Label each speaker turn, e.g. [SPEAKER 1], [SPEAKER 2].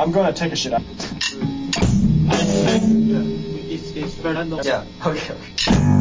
[SPEAKER 1] I'm going to take a shit out.
[SPEAKER 2] It's better.
[SPEAKER 3] Yeah. Okay.